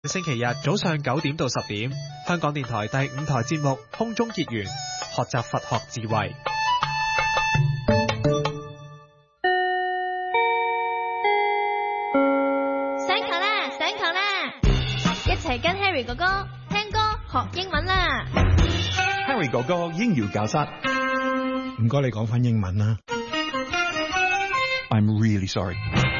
星期日早上9點到10點，香港電台第5台節目空中結緣，學習佛學智慧。 上堂啦，上堂啦！一齊跟 Harry 哥哥聽歌學英文啦。 Harry 哥哥英語教室，唔該你講返英文啦。I'm really sorry.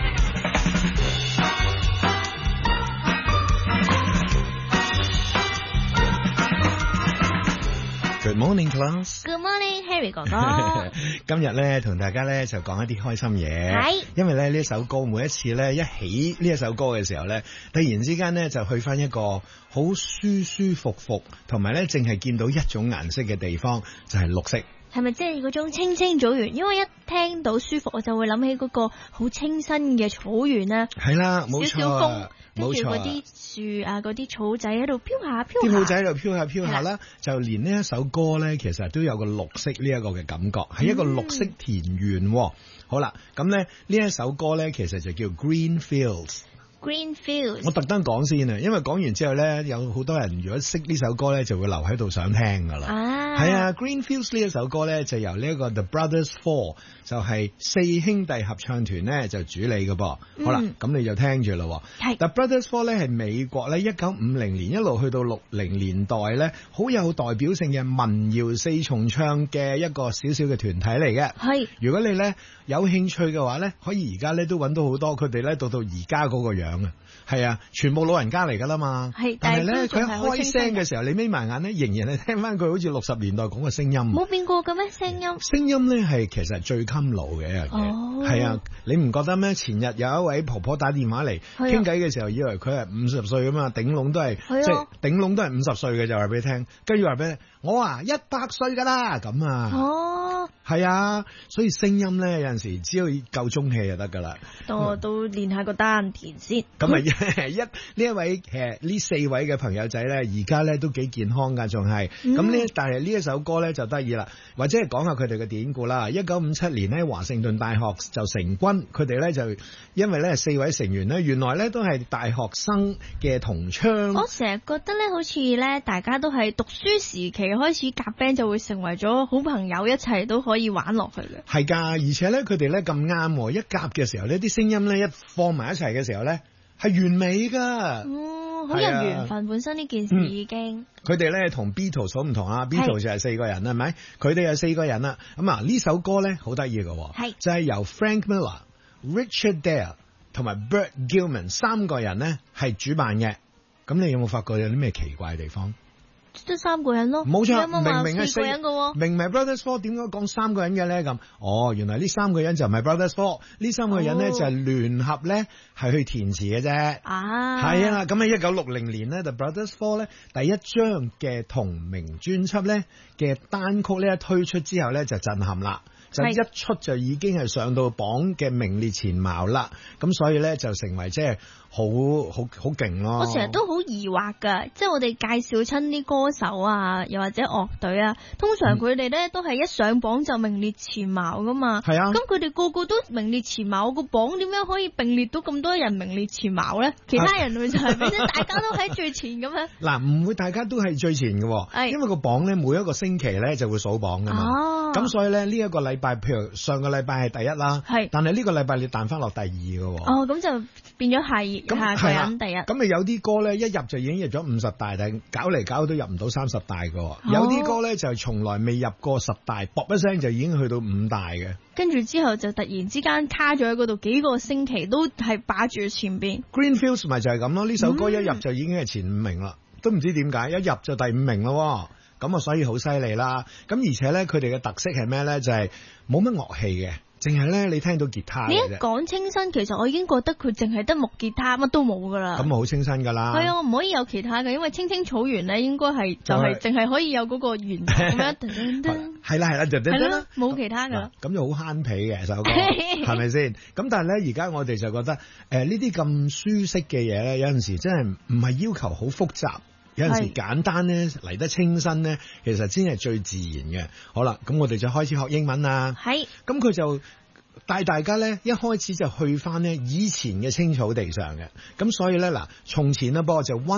Good morning, class. Good morning, Harry 哥哥。 今日咧同大家咧就講一啲開心嘢。 係。 因為咧呢一首歌每一次咧一起呢一首歌嘅時候咧，突然之間咧就去翻一個好舒舒服服，同埋咧淨係見到一種顏色嘅地方，就係綠色。 係咪即係嗰種青青草原？因為一聽到舒服，我就會諗起嗰個好清新嘅草原啦。 係啦，冇錯， 少少風， 冇錯。 跟住嗰啲樹啊，嗰啲草仔喺度飄下飄下。 啲草仔喺度飄下飄下啦，就連呢一首歌咧，其實都有個綠色呢一個嘅感覺，係一個綠色田園。好啦，咁咧呢一首歌咧，其實就叫 Green Fields。Green Fields， 我特登講先啊，因為講完之後咧，有好多人如果識呢首歌咧，就會留喺度想聽噶啦。係啊 Green Fields 呢一首歌咧，就由呢一個 The Brothers Four， 就係4兄弟合唱團咧就主理嘅噃。好啦，咁你就聽住啦。The Brothers Four 咧係美國咧1950年一路去到60年代咧，好有代表性嘅民謠四重唱嘅一個小小嘅團體嚟嘅。係，如果你咧有興趣嘅話咧，可以而家咧都揾到好多佢哋咧到而家嗰個樣啊。係啊，全部老人家嚟噶啦嘛。係，但係咧佢一開聲嘅時候，你眯埋眼咧，仍然係聽翻佢好似60年代講嘅聲音。冇變過嘅咩聲音？聲音咧係其實最襟老嘅一樣嘢。係啊，你唔覺得咩？前日有一位婆婆打電話嚟傾偈嘅時候，以為佢係50歲咁嘛，頂籠都係即係頂籠都係50歲嘅，就話俾你聽。跟住話俾你，我啊100歲噶啦咁啊。哦，係啊，所以聲音咧有陣時只要夠中氣就得噶啦。 都練下個丹田先。 咁啊呢一位呢4位嘅朋友仔咧，而家咧都幾健康噶，仲係咁呢。但係呢一首歌咧就得意啦，或者係講下佢哋嘅典故啦。1957年咧，華盛頓大學就成軍，佢哋咧就因為咧4位成員咧，原來咧都係大學生嘅同窗。我成日覺得咧，好似咧大家都係讀書時期開始夾 band，就會成為咗好朋友，一齊都可以玩落去嘅。係噶，而且咧佢哋咧咁啱，一夾嘅時候呢，啲聲音咧一放埋一齊嘅時候咧，係完美噶。好有緣分，本身呢件事已經。佢哋咧同 Beatles 好唔同啊 ，Beatles 就係4個人啦，係咪？佢哋有4個人啦。咁啊呢首歌咧好得意嘅，係就係由 Frank Miller、Richard Dale 同埋 Bert Gilman 3個人咧係主辦嘅。咁你有冇發覺有啲咩奇怪嘅地方？得3個人咯，冇錯，明明係4個人嘅，明明係 Brothers Four， 點解講3個人嘅咧？咁原來呢3個人就唔係 Brothers Four， 呢3個人咧就係聯合咧係去填詞嘅啫。係啊，咁喺1960年咧 The Brothers Four 咧第一張嘅同名專輯咧嘅單曲咧一推出之後咧就震撼啦。就一出就已經係上到榜嘅名列前茅啦，咁所以咧就成為即係好勁咯。我成日都好疑惑噶，即係我哋介紹親啲歌手啊，又或者樂隊啊，通常佢哋咧都係一上榜就名列前茅噶嘛。係啊，咁佢哋個個都名列前茅，個榜點樣可以並列到咁多人名列前茅咧？其他人咪就係變咗大家都喺最前咁樣。嗱，唔會大家都係最前嘅，因為個榜咧每一個星期咧就會數榜噶嘛。咁所以咧呢一個禮拜，譬如上個禮拜係第一啦，但係呢個禮拜你彈翻落第2嘅。咁就變咗係下個人第一。咁咪有啲歌咧一入就已經入咗50大，但係搞嚟搞都入唔到30大嘅。有啲歌咧就係從來未入過10大，卜一聲就已經去到5大嘅。跟住之後就突然之間卡咗喺嗰度，幾個星期都係霸住前邊。Green Fields 咪就係咁咯，呢首歌一入就已經係前5名啦，都唔知點解一入就第5名咯。咁啊，所以好犀利啦！咁而且咧，佢哋嘅特色係咩咧？就係冇乜樂器嘅，淨係咧你聽到吉他嘅啫。你一講清新，其實我已經覺得佢淨係得木吉他，乜都冇噶啦。咁啊，好清新噶啦。係啊，我唔可以有其他嘅，因為青青草原咧，應該係就係淨係可以有嗰個原奏咁樣。係啦，係啦，冇其他噶啦。咁就好慳皮嘅首歌，係咪先？咁但係咧，而家我哋就覺得呢啲咁舒適嘅嘢咧，有陣時真係唔係要求好複雜。有陣時簡單咧嚟得清新咧，其實先係最自然嘅。好啦，咁我哋就開始學英文啦。係，咁佢就帶大家咧一開始就去翻咧以前嘅青草地上嘅。咁所以咧嗱，從前咧不過就